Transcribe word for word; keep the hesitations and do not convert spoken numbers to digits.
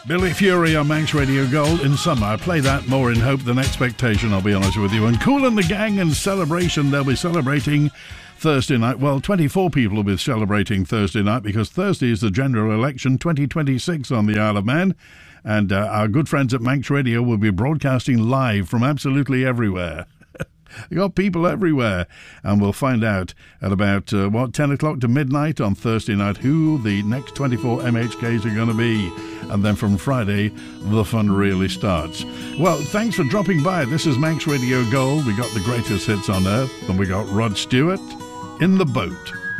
Billy Fury on Manx Radio Gold in summer. I play that more in hope than expectation, I'll be honest with you. And Kool and the Gang and Celebration, they'll be celebrating Thursday night. Well, twenty-four people will be celebrating Thursday night because Thursday is the general election twenty twenty-six on the Isle of Man. And uh, our good friends at Manx Radio will be broadcasting live from absolutely everywhere. They got people everywhere, and we'll find out at about uh, what ten o'clock to midnight on Thursday night who the next twenty-four M H Ks are going to be, and then from Friday the fun really starts. Well, thanks for dropping by. This is Manx Radio Gold. We got the greatest hits on earth, and we got Rod Stewart, In the Boat.